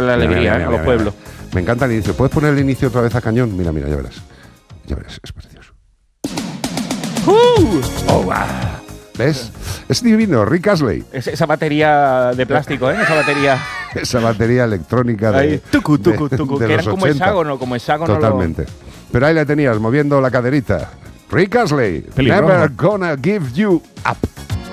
la alegría a los pueblos. Me encanta el inicio. ¿Puedes poner el inicio otra vez a cañón? Mira, ya verás. Ya verás, es precioso. Oh, wow. ¿Ves? Es divino, Rick Astley. Esa batería de plástico, Esa batería electrónica de tucu, de que eran los como 80. como hexágono. Totalmente. Pero ahí la tenías, moviendo la caderita. Rick Astley, Pelirrojo. Never Gonna Give You Up.